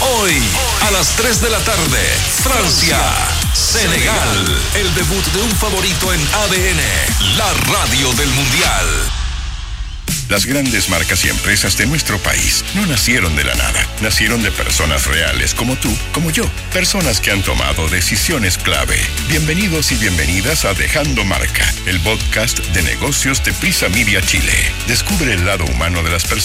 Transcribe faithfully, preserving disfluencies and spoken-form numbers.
Hoy, a las tres de la tarde, Francia, Senegal. El debut de un favorito en A D N, la radio del Mundial. Las grandes marcas y empresas de nuestro país no nacieron de la nada. Nacieron de personas reales como tú, como yo. Personas que han tomado decisiones clave. Bienvenidos y bienvenidas a Dejando Marca, el podcast de negocios de Prisa Media Chile. Descubre el lado humano de las personas